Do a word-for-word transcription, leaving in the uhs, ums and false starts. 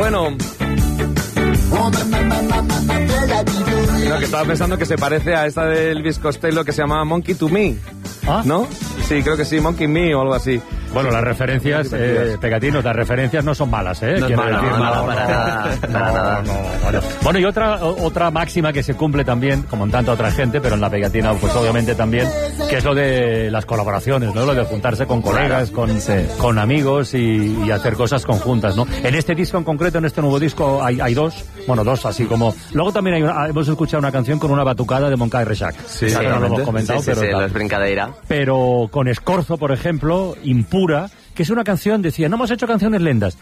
Bueno... Lo que estaba pensando que se parece a esta del Elvis Costello que se llama Monkey to Me. ¿Ah? ¿No? Sí, creo que sí, Monkey Me o algo así. Bueno, las referencias, eh, Pegatinos, las referencias no son malas, ¿eh? No es mala, decir, no, no, no, para nada, para nada. No, bueno. bueno, y otra otra máxima que se cumple también, como en tanta otra gente, pero en la Pegatina, pues obviamente también, que es lo de las colaboraciones, ¿no? Lo de juntarse con colegas, con, sí. con amigos y, y hacer cosas conjuntas, ¿no? En este disco en concreto, en este nuevo disco, hay, hay dos, bueno, dos así como... Luego también hay una, hemos escuchado una canción con una batucada de Moncada y Rexach. Sí, sí, no lo hemos comentado, sí, sí, pero... Sí, los brincadeira. Pero con Escorzo, por ejemplo, Impura, que es una canción, decía, no hemos hecho canciones lentas,